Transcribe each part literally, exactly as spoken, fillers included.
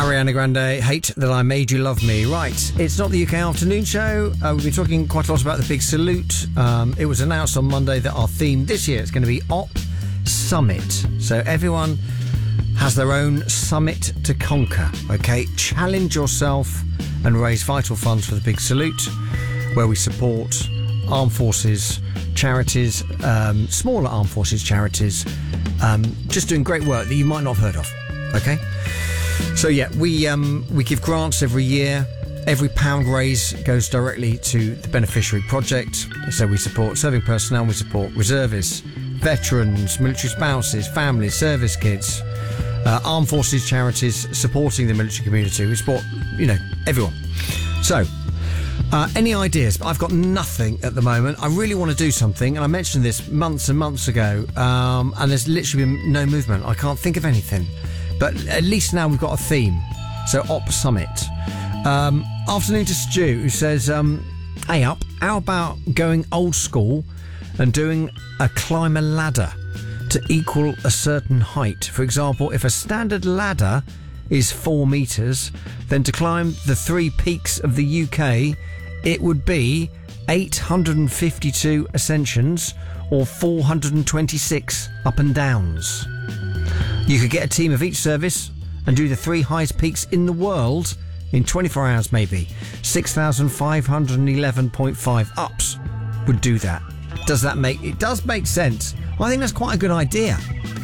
Ariana Grande, Hate That I Made You Love Me. Right, it's not the U K afternoon show. Uh, we've been talking quite a lot about the big salute. Um, it was announced on Monday that our theme this year is going to be Op Summit. So everyone has their own summit to conquer, okay? Challenge yourself and raise vital funds for the big salute, where we support armed forces charities, um, smaller armed forces charities, um, just doing great work that you might not have heard of, okay? So yeah, we um, we give grants every year. Every pound raised goes directly to the beneficiary project. So we support serving personnel, we support reservists, veterans, military spouses, families, service kids, uh, armed forces charities supporting the military community. We support, you know, everyone. So, uh, any ideas? I've got nothing at the moment. I really want to do something, and I mentioned this months and months ago, um, and there's literally been no movement. I can't think of anything. But at least now we've got a theme. So, Op Summit. Um, afternoon to Stu, who says, um, hey, Up, how about going old school and doing a climb a ladder to equal a certain height? For example, if a standard ladder is four metres, then to climb the three peaks of the U K, it would be eight hundred fifty-two ascensions or four hundred twenty-six up and downs. You could get a team of each service and do the three highest peaks in the world in twenty-four hours, maybe. six thousand five hundred eleven point five ups would do that. Does that make... It does make sense. I think that's quite a good idea.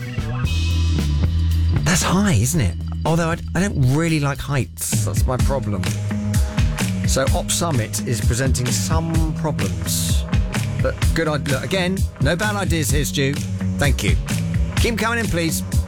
That's high, isn't it? Although I, I don't really like heights. That's my problem. So Op Summit is presenting some problems. But good idea. Look, again, no bad ideas here, Stu. Thank you. Keep 'em coming in, please.